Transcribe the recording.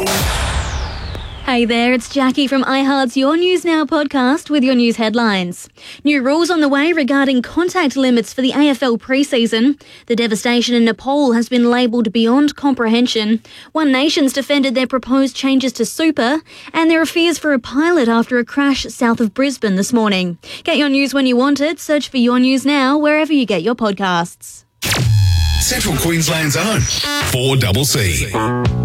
Hey there, it's Jackie from iHeart's Your News Now podcast with your news headlines. New rules on the way regarding contact limits for the AFL pre-season. The devastation in Nepal has been labelled beyond comprehension. One Nation's defended their proposed changes to Super, and there are fears for a pilot after a crash south of Brisbane this morning. Get your news when you want it. Search for Your News Now wherever you get your podcasts. Central Queensland's own 4CC.